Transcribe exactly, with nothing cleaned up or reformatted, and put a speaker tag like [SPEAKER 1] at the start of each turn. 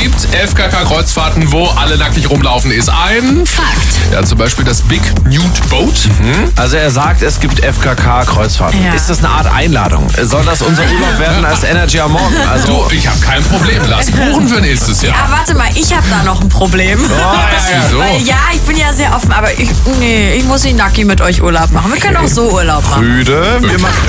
[SPEAKER 1] gibt. F K K-Kreuzfahrten, wo alle nackig rumlaufen, ist ein
[SPEAKER 2] Fakt.
[SPEAKER 1] Ja, zum Beispiel das Big Nude Boat.
[SPEAKER 3] Mhm. Also er sagt, es gibt F K K-Kreuzfahrten.
[SPEAKER 2] Ja.
[SPEAKER 3] Ist das eine Art Einladung? Soll das unser Urlaub werden als Energy am Morgen? Also,
[SPEAKER 1] Du, ich habe kein Problem. Lass buchen für nächstes Jahr.
[SPEAKER 2] Ja, warte mal, ich habe da noch ein Problem.
[SPEAKER 1] Oh, ja, so.
[SPEAKER 2] Weil ja, ich bin ja sehr offen, aber ich, nee, ich muss nicht nacki mit euch Urlaub machen. Wir können auch so Urlaub machen.
[SPEAKER 3] Rüde, wir machen